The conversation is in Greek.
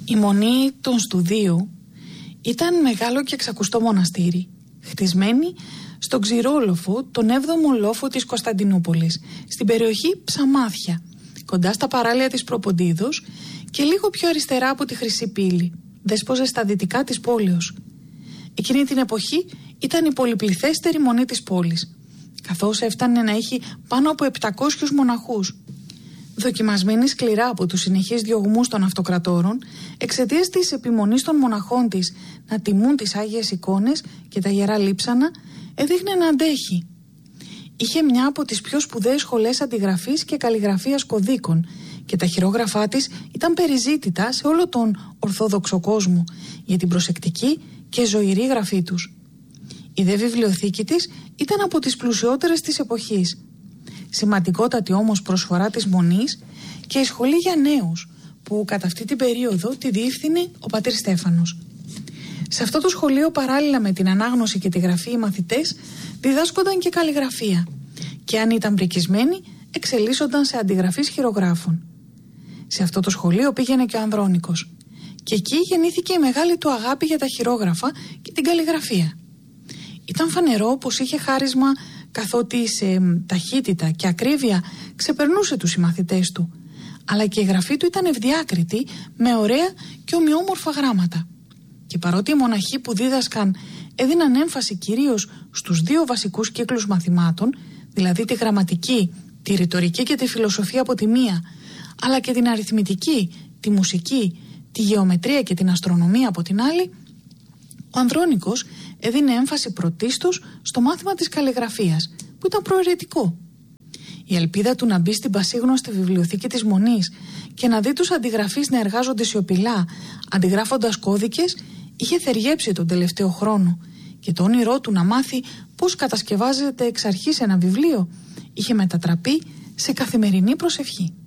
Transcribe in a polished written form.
Η Μονή των Στουδίου ήταν μεγάλο και εξακουστό μοναστήρι, χτισμένη στον Ξηρόλοφο, τον 7ο λόφο της Κωνσταντινούπολης, στην περιοχή Ψαμάθια, κοντά στα παράλια της Προποντίδος και λίγο πιο αριστερά από τη Χρυσή Πύλη, δέσποζε στα δυτικά της πόλεως. Εκείνη την εποχή ήταν η πολυπληθέστερη μονή της πόλης, καθώς έφτανε να έχει πάνω από 700 μοναχούς. Δοκιμασμένη σκληρά από τους συνεχείς διωγμούς των αυτοκρατόρων, εξαιτίας της επιμονής των μοναχών της να τιμούν τις Άγιες εικόνες και τα Ιερά Λείψανα, έδειχνε να αντέχει. Είχε μια από τις πιο σπουδαίες σχολές αντιγραφής και καλλιγραφίας κωδίκων και τα χειρόγραφά της ήταν περιζήτητα σε όλο τον Ορθόδοξο κόσμο για την προσεκτική και ζωηρή γραφή τους. Η δε βιβλιοθήκη της ήταν από τις πλουσιότερες της εποχής. Σημαντικότατη όμως προσφορά της Μονής και η σχολή για νέους που κατά αυτή την περίοδο τη διεύθυνε ο πατήρ Στέφανος. Σε αυτό το σχολείο, παράλληλα με την ανάγνωση και τη γραφή, οι μαθητές διδάσκονταν και καλλιγραφία και αν ήταν πρικισμένοι εξελίσσονταν σε αντιγραφής χειρογράφων. Σε αυτό το σχολείο πήγαινε και ο Ανδρώνικος και εκεί γεννήθηκε η μεγάλη του αγάπη για τα χειρόγραφα και την καλλιγραφία. Ήταν φανερό πως είχε χάρισμα, καθότι σε ταχύτητα και ακρίβεια ξεπερνούσε τους συμμαθητές του, αλλά και η γραφή του ήταν ευδιάκριτη, με ωραία και ομοιόμορφα γράμματα. Και παρότι οι μοναχοί που δίδασκαν έδιναν έμφαση κυρίως στους δύο βασικούς κύκλους μαθημάτων, δηλαδή τη γραμματική, τη ρητορική και τη φιλοσοφία από τη μία, αλλά και την αριθμητική, τη μουσική, τη γεωμετρία και την αστρονομία από την άλλη, ο Ανδρώνικος έδινε έμφαση πρωτίστως στο μάθημα της καλλιγραφίας, που ήταν προαιρετικό. Η ελπίδα του να μπει στην πασίγνωστη βιβλιοθήκη της Μονής και να δει τους αντιγραφείς να εργάζονται σιωπηλά, αντιγράφοντας κώδικες, είχε θεριέψει τον τελευταίο χρόνο και το όνειρό του να μάθει πώς κατασκευάζεται εξ αρχής ένα βιβλίο είχε μετατραπεί σε καθημερινή προσευχή.